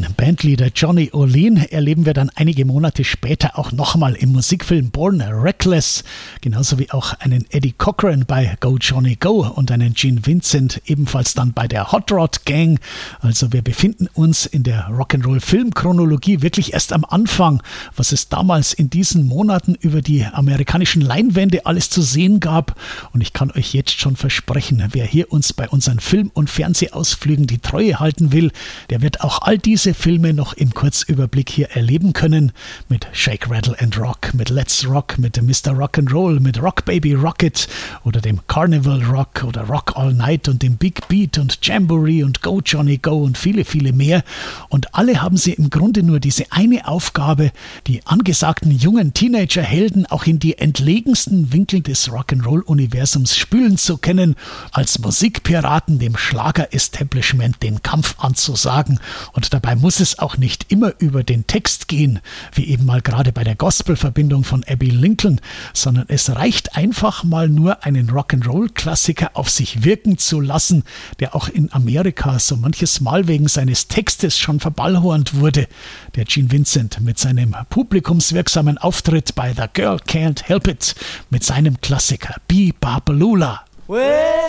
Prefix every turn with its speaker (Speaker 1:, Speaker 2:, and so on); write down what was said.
Speaker 1: Bandleader Johnny Olin erleben wir dann einige Monate später auch nochmal im Musikfilm Born Reckless, genauso wie auch einen Eddie Cochran bei Go Johnny Go und einen Gene Vincent ebenfalls dann bei der Hot Rod Gang. Also wir befinden uns in der Rock'n'Roll-Filmchronologie wirklich erst am Anfang, was es damals in diesen Monaten über die amerikanischen Leinwände alles zu sehen gab. Und ich kann euch jetzt schon versprechen, wer hier uns bei unseren Film- und Fernsehausflügen die Treue halten will, der wird auch all diese Filme noch im Kurzüberblick hier erleben können. Mit Shake, Rattle and Rock, mit Let's Rock, mit Mr. Rock'n'Roll, mit Rock Baby Rocket oder dem Carnival Rock oder Rock All Night und dem Big Beat und Jamboree und Go Johnny Go und viele, viele mehr. Und alle haben sie im Grunde nur diese eine Aufgabe, die angesagten jungen Teenager-Helden auch in die entlegensten Winkel des Rock'n'Roll-Universums spülen zu können, als Musikpiraten dem Schlager-Establishment den Kampf anzusagen. Und dabei muss es auch nicht immer über den Text gehen, wie eben mal gerade bei der Gospel-Verbindung von Abbey Lincoln, sondern es reicht einfach mal nur einen Rock'n'Roll-Klassiker auf sich wirken zu lassen, der auch in Amerika so manches Mal wegen seines Textes schon verballhornt wurde. Der Gene Vincent mit seinem publikumswirksamen Auftritt bei The Girl Can't Help It, mit seinem Klassiker Be Babalula.